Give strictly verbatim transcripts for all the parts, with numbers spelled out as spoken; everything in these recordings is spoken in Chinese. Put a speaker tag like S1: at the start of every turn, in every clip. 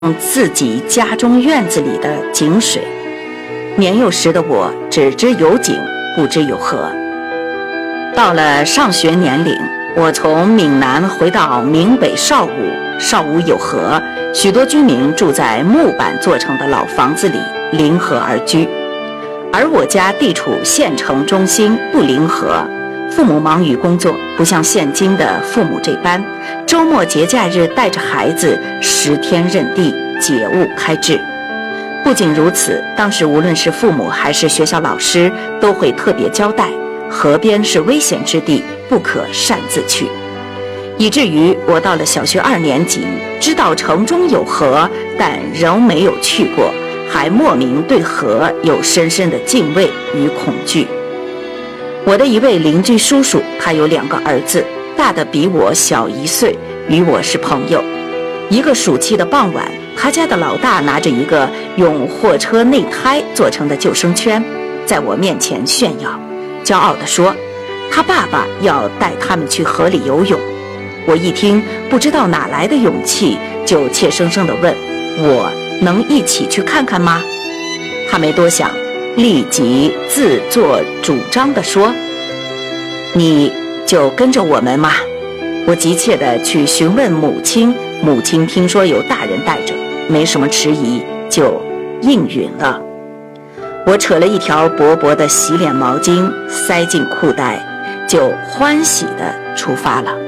S1: 自己家中院子里的井水。年幼时的我只知有井，不知有河。到了上学年龄，我从闽南回到闽北邵武，邵武有河，许多居民住在木板做成的老房子里，临河而居。而我家地处县城中心，不临河，父母忙于工作，不像现今的父母这般，周末节假日带着孩子十天任地，解物开智。不仅如此，当时无论是父母还是学校老师，都会特别交代，河边是危险之地，不可擅自去。以至于我到了小学二年级，知道城中有河，但仍没有去过，还莫名对河有深深的敬畏与恐惧。我的一位邻居叔叔，他有两个儿子，大的比我小一岁，与我是朋友。一个暑期的傍晚，他家的老大拿着一个用货车内胎做成的救生圈，在我面前炫耀，骄傲地说他爸爸要带他们去河里游泳。我一听，不知道哪来的勇气，就怯生生地问，我能一起去看看吗？他没多想，立即自作主张地说，你就跟着我们嘛。我急切地去询问母亲，母亲听说有大人带着，没什么迟疑，就应允了。我扯了一条薄薄的洗脸毛巾塞进裤袋，就欢喜地出发了。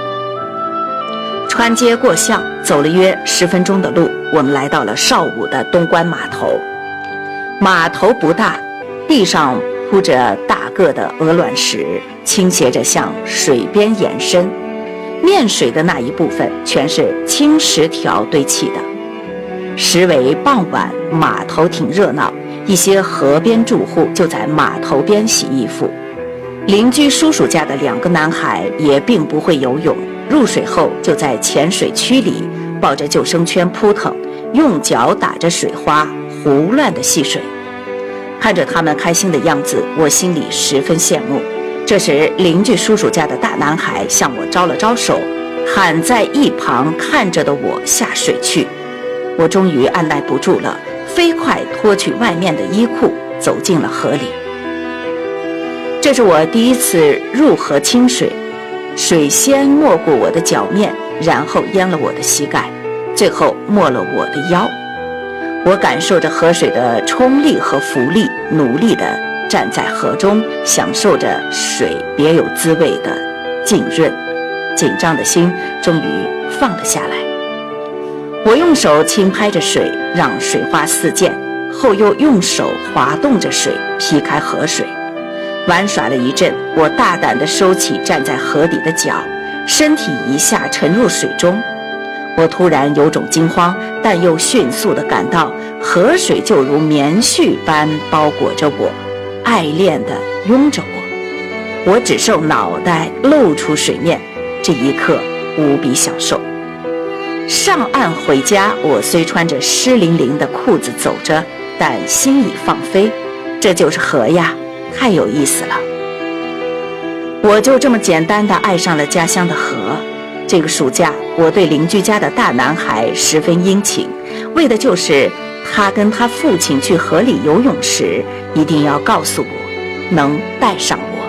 S1: 穿街过巷，走了约十分钟的路，我们来到了邵武的东关码头。码头不大，地上铺着大个的鹅卵石，倾斜着向水边延伸，面水的那一部分全是青石条堆砌的。时为傍晚，码头挺热闹，一些河边住户就在码头边洗衣服。邻居叔叔家的两个男孩也并不会游泳，入水后就在浅水区里抱着救生圈扑腾，用脚打着水花，胡乱地戏水。看着他们开心的样子，我心里十分羡慕。这时邻居叔叔家的大男孩向我招了招手，喊在一旁看着的我下水去。我终于按耐不住了，飞快脱去外面的衣裤，走进了河里。这是我第一次入河清水，水先没过我的脚面，然后淹了我的膝盖，最后没了我的腰。我感受着河水的冲力和浮力，努力地站在河中，享受着水别有滋味的浸润，紧张的心终于放了下来。我用手轻拍着水，让水花四溅，后又用手滑动着水，劈开河水。玩耍了一阵，我大胆地收起站在河底的脚，身体一下沉入水中。我突然有种惊慌，但又迅速地感到河水就如棉絮般包裹着我，爱恋地拥着我。我只受脑袋露出水面，这一刻无比享受。上岸回家，我虽穿着湿淋淋的裤子走着，但心已放飞。这就是河呀，太有意思了。我就这么简单地爱上了家乡的河。这个暑假，我对邻居家的大男孩十分殷勤，为的就是他跟他父亲去河里游泳时，一定要告诉我，能带上我。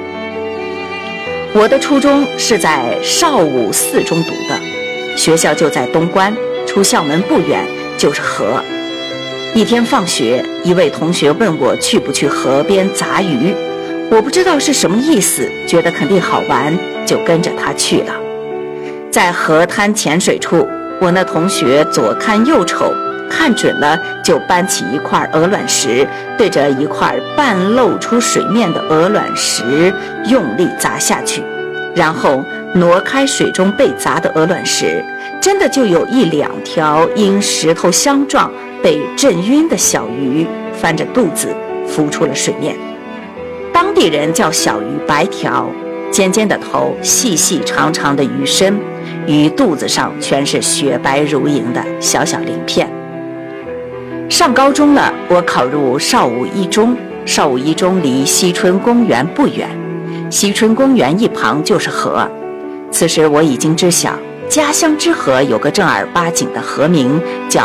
S1: 我的初中是在邵武四中读的，学校就在东关，出校门不远就是河。一天放学，一位同学问我去不去河边砸鱼，我不知道是什么意思，觉得肯定好玩，就跟着他去了。在河滩浅水处，我那同学左看右瞅，看准了就搬起一块鹅卵石，对着一块半露出水面的鹅卵石用力砸下去，然后挪开水中被砸的鹅卵石，真的就有一两条因石头相撞被震晕的小鱼翻着肚子浮出了水面。当地人叫小鱼白条，尖尖的头，细细长长的鱼身，鱼肚子上全是雪白如银的小小鳞片。上高中了，我考入邵武一中。邵武一中离西春公园不远，西春公园一旁就是河。此时我已经知晓， 家乡之河有个正儿八经的河名，叫